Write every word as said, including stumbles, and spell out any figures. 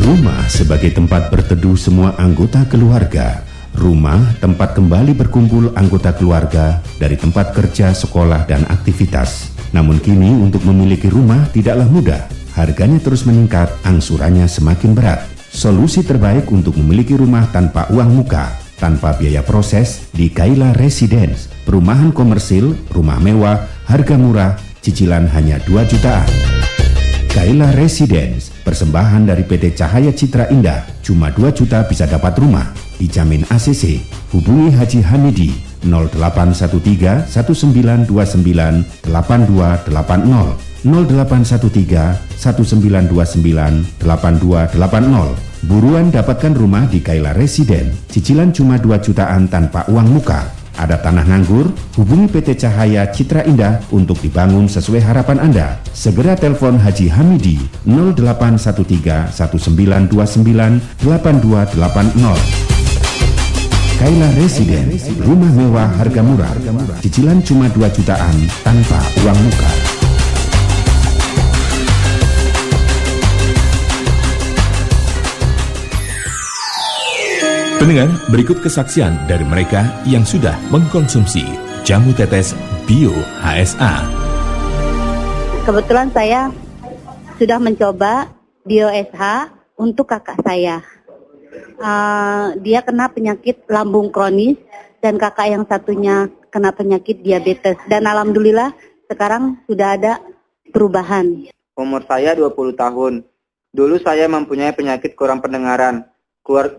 Rumah sebagai tempat berteduh semua anggota keluarga. Rumah tempat kembali berkumpul anggota keluarga dari tempat kerja, sekolah, dan aktivitas. Namun kini untuk memiliki rumah tidaklah mudah. Harganya terus meningkat, angsurannya semakin berat. Solusi terbaik untuk memiliki rumah tanpa uang muka, tanpa biaya proses di Kaila Residence. Perumahan komersil, rumah mewah, harga murah, cicilan hanya dua jutaan. Kaila Residence, persembahan dari P T Cahaya Citra Indah, cuma dua juta bisa dapat rumah, dijamin A C C. Hubungi Haji Hamidi nol delapan satu tiga satu sembilan dua sembilan delapan dua delapan nol, nol delapan satu tiga satu sembilan dua sembilan delapan dua delapan nol. Buruan dapatkan rumah di Kaila Residence, cicilan cuma dua jutaan tanpa uang muka. Ada tanah nganggur? Hubungi P T Cahaya Citra Indah untuk dibangun sesuai harapan Anda. Segera telepon Haji Hamidi nol delapan satu tiga satu sembilan dua sembilan delapan dua delapan nol. Kaila Residence, rumah mewah harga murah, cicilan cuma dua jutaan tanpa uang muka. Pendengar, berikut kesaksian dari mereka yang sudah mengkonsumsi jamu tetes Bio H S A. Kebetulan saya sudah mencoba Bio H S A untuk kakak saya. Uh, dia kena penyakit lambung kronis dan kakak yang satunya kena penyakit diabetes. Dan alhamdulillah sekarang sudah ada perubahan. Umur saya dua puluh tahun. Dulu saya mempunyai penyakit kurang pendengaran. Keluar